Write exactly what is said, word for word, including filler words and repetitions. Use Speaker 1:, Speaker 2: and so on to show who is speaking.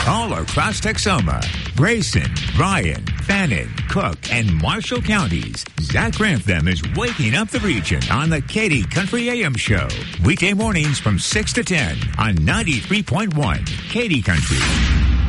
Speaker 1: All across Texoma, Grayson, Bryan, Fannin, Cook, and Marshall counties, Zach Grantham is waking up the region on the Katy Country A M Show. Weekday mornings from six to ten on ninety-three point one Katy Country.